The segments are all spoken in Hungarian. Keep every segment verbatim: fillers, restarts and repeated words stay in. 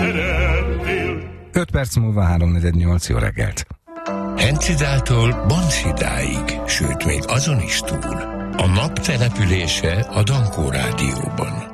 szerelmél. öt perc múlva háromnegyed nyolc, jó reggelt. Hencidától Banszidáig, sőt még azon is túl. A nap települése a Dankó Rádióban.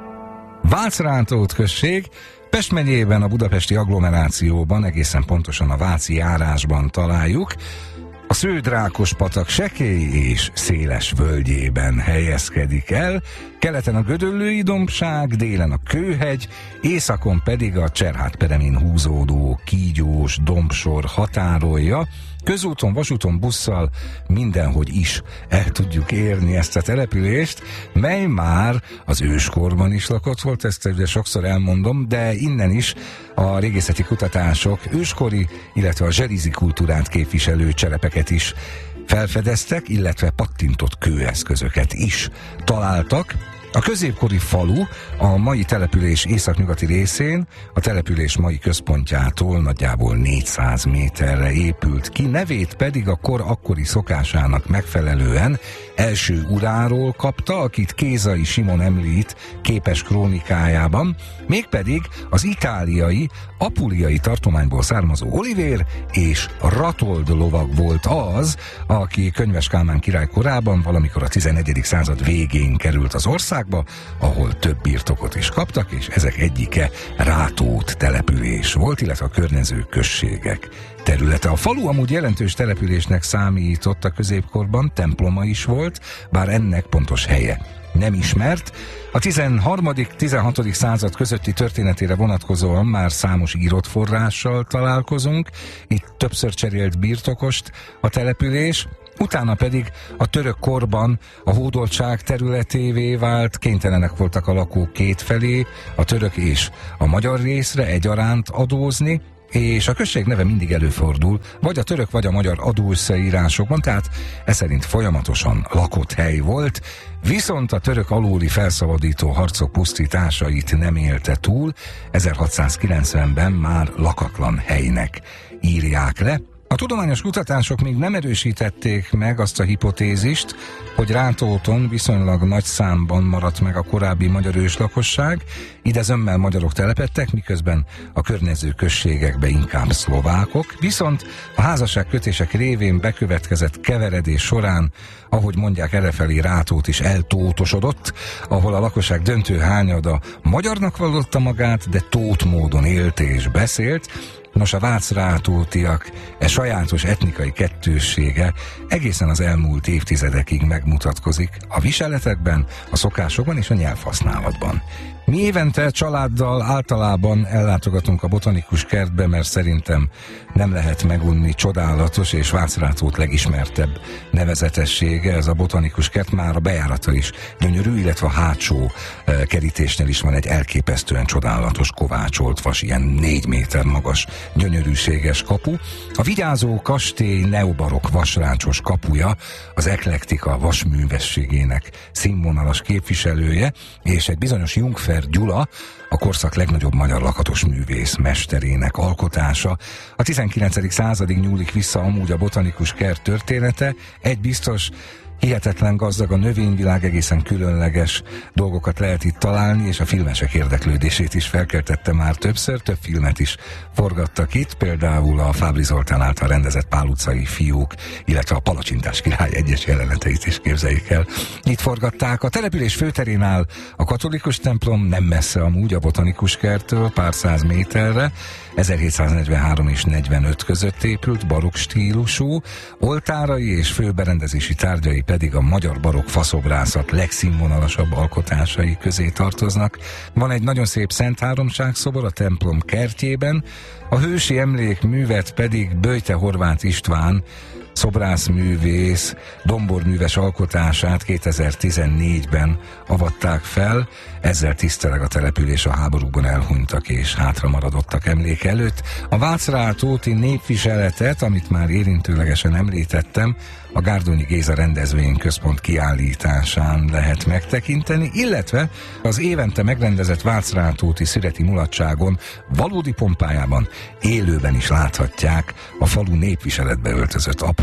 Vácrátót község, Pest megyében, a budapesti agglomerációban, egészen pontosan a Váci járásban találjuk. A Sződ-Rákos-patak sekély és széles völgyében helyezkedik el, keleten a Gödöllői dombság, délen a Kőhegy, északon pedig a Cserhát-peremin húzódó kígyós dombsor határolja. Közúton, vasúton, busszal mindenhogy is el tudjuk érni ezt a települést, mely már az őskorban is lakott volt, ezt ugye sokszor elmondom, de innen is a régészeti kutatások őskori, illetve a zserizi kultúrát képviselő cselepeket is felfedeztek, illetve pattintott kőeszközöket is találtak. A középkori falu a mai település északnyugati részén, a település mai központjától nagyjából négyszáz méterre épült ki, nevét pedig a kor akkori szokásának megfelelően első uráról kapta, akit Kézai Simon említ képes krónikájában, mégpedig az itáliai, apuliai tartományból származó Olivér és Ratold lovag volt az, aki Könyves Kálmán király korában, valamikor a tizennegyedik század végén került az országba, ahol több birtokot is kaptak, és ezek egyike Rátót település volt, illetve a környező községek területe. A falu amúgy jelentős településnek számított a középkorban, temploma is volt, bár ennek pontos helye nem ismert. A tizenharmadik-tizenhatodik század közötti történetére vonatkozóan már számos írott forrással találkozunk, itt többször cserélt birtokost a település, utána pedig a török korban a hódoltság területévé vált, kénytelenek voltak a lakók kétfelé, a török és a magyar részre egyaránt adózni, és a község neve mindig előfordul, vagy a török, vagy a magyar adóösszeírásokban, tehát ez szerint folyamatosan lakott hely volt, viszont a török alóli felszabadító harcok pusztításait nem élte túl, ezerhatszázkilencvenben már lakatlan helynek írják le. A tudományos kutatások még nem erősítették meg azt a hipotézist, hogy Rátóton viszonylag nagy számban maradt meg a korábbi magyar őslakosság, ide zömmel magyarok telepedtek, miközben a környező községekbe inkább szlovákok, viszont a házasságkötések révén bekövetkezett keveredés során, ahogy mondják, errefelé Rátót is eltótosodott, ahol a lakosság döntő hányada magyarnak vallotta magát, de tót módon élt és beszélt. Nos, a vácrátótiak e sajátos etnikai kettőssége egészen az elmúlt évtizedekig megmutatkozik a viseletekben, a szokásokban és a nyelvhasználatban. Mi évente családdal általában ellátogatunk a botanikus kertbe, mert szerintem nem lehet megunni csodálatos és Vácrátót legismertebb nevezetessége. Ez a botanikus kert, már a bejárata is gyönyörű, illetve a hátsó e, kerítésnél is van egy elképesztően csodálatos kovácsolt vas, ilyen négy méter magas gyönyörűséges kapu. A vigyázó kastély neobarokk vasrácsos kapuja az eklektika vasművességének színvonalas képviselője, és egy bizonyos Jungfer Gyula, a korszak legnagyobb magyar lakatos művész mesterének alkotása. A tizenkilencedik századig nyúlik vissza amúgy a botanikus kert története. Egy biztos, hihetetlen gazdag a növényvilág, egészen különleges dolgokat lehet itt találni, és a filmesek érdeklődését is felkeltette már többször, több filmet is forgattak itt, például a Fábry Zoltán által rendezett Pál utcai fiúk, illetve a Palacsintás király egyes jeleneteit is képzeljék el. Itt forgatták. A település főterén áll a katolikus templom, nem messze amúgy a botanikus kerttől, pár száz méterre, ezerhétszáznegyvenhárom és negyvenöt között épült, barokk stílusú, oltárai és főberendezési tárgyai pedig a magyar barokk faszobrászat legszínvonalasabb alkotásai közé tartoznak. Van egy nagyon szép Szent Háromság szobor a templom kertjében, a hősi emlékművet pedig Böjte Horváth István szobrászművész domborműves alkotását kétezer-tizennégyben avatták fel, ezzel tiszteleg a település a háborúban elhunytak és hátramaradottak emléke előtt. A vácrátóti népviseletet, amit már érintőlegesen említettem, a Gárdonyi Géza rendezvényközpont kiállításán lehet megtekinteni, illetve az évente megrendezett vácrátóti szüreti mulatságon valódi pompájában élőben is láthatják a falu népviseletbe öltözött apró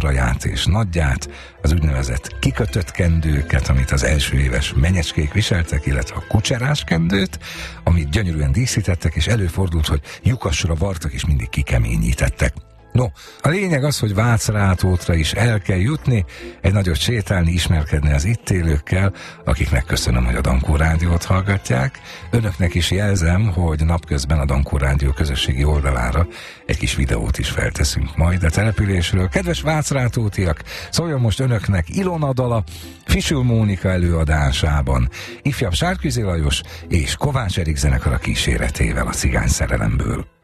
óvraját és nadját, az úgynevezett kikötött kendőket, amit az első éves menyecskék viseltek, illetve a kucserás kendőt, amit gyönyörűen díszítettek, és előfordult, hogy lyukasra vartak, és mindig kikeményítettek. No, a lényeg az, hogy Vácrátótra is el kell jutni, egy nagyot sétálni, ismerkedni az itt élőkkel, akiknek köszönöm, hogy a Dankó Rádiót hallgatják. Önöknek is jelzem, hogy napközben a Dankó Rádió közösségi oldalára egy kis videót is felteszünk majd a településről. Kedves Vácrátótiak, szóljon most önöknek Ilona dala Fisül Mónika előadásában, ifjabb Sárközi Lajos és Kovács Erik zenekara kíséretével a Cigány szerelemből.